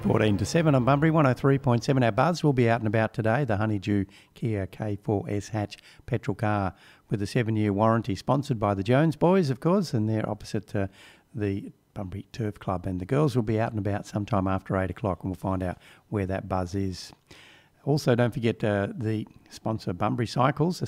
14 to 7 on Bunbury, 103.7. Our buzz will be out and about today. The Honeydew Kia K4S hatch petrol car with a 7-year warranty, sponsored by the Jones boys, of course, and they're opposite the Bunbury Turf Club. And the girls will be out and about sometime after 8 o'clock, and we'll find out where that buzz is. Also, don't forget the sponsor Bunbury Cycles,